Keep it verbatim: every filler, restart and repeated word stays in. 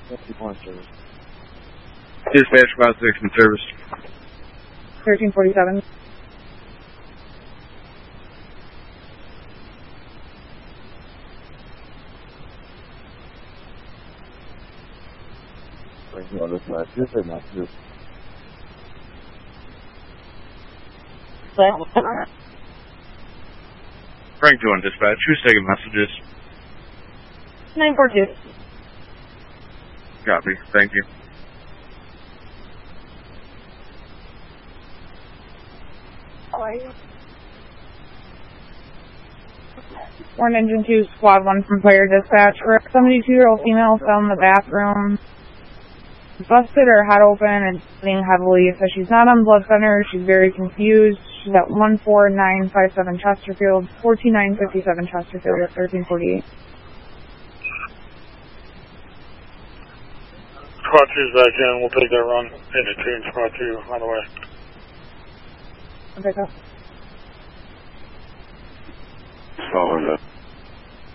service. Dispatch five six in service. thirteen forty-seven. Frank one dispatch, Tuesday messages. Frank two one dispatch, who's taking messages? nine four two. Copy, thank you. Warren Engine two, Squad one from Player Dispatch. For a seventy-two-year-old female fell in the bathroom, busted her head open and bleeding heavily. So she's not on blood center. She's very confused. She's at one four nine five seven Chesterfield, fourteen nine fifty-seven Chesterfield at thirteen forty-eight. Squad two's back in. We'll take that run. Into two and Squad two on the way. Okay, go. Following that.